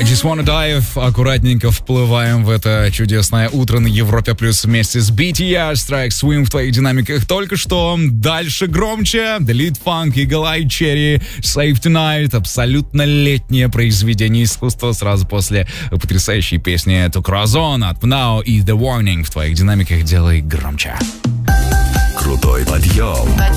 I just wanna dive. Аккуратненько вплываем в это чудесное утро на Европе Плюс вместе с BTS. Strike Swing в твоих динамиках только что. Дальше громче. The Lead Funk, Eagle Eye Cherry, Save Tonight. Абсолютно летнее произведение искусства сразу после потрясающей песни To Corazon от Now и The Warning в твоих динамиках. Делай громче. Крутой подъем.